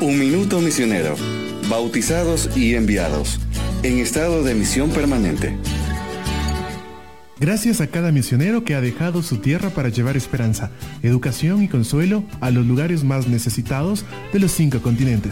Un minuto misionero. Bautizados y enviados. En estado de misión permanente. Gracias a cada misionero que ha dejado su tierra para llevar esperanza, educación y consuelo a los lugares más necesitados de los 5 continentes.